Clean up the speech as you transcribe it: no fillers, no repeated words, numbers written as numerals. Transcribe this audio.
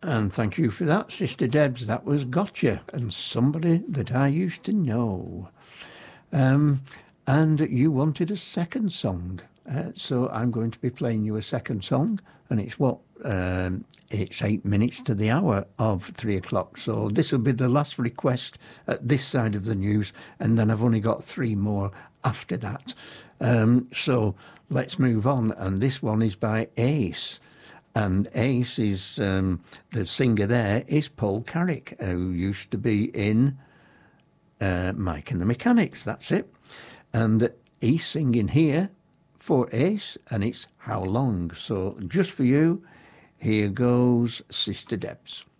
And thank you for that, Sister Debs. That was Gotcha, and somebody that I used to know. And you wanted a second song. So I'm going to be playing you a second song, and it's 8 minutes to the hour of 3 o'clock. So this will be the last request at this side of the news, and then I've only got 3 more after that. So let's move on, and this one is by Ace. And Ace is, the singer there is Paul Carrick, who used to be in Mike and the Mechanics, that's it. And he's singing here for Ace, and it's How Long. So just for you, here goes Sister Debs.